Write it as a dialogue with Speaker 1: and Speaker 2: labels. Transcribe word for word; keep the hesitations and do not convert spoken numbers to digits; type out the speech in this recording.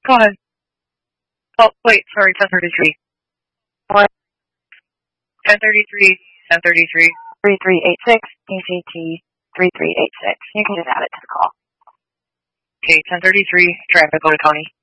Speaker 1: Go ahead. Oh, wait, sorry, ten thirty-three.
Speaker 2: What?
Speaker 1: ten thirty-three, ten thirty-three.
Speaker 2: three three eight six, E C T three three eight six. You can just add it to the call.
Speaker 1: Okay, ten thirty-three, traffic, Oda County.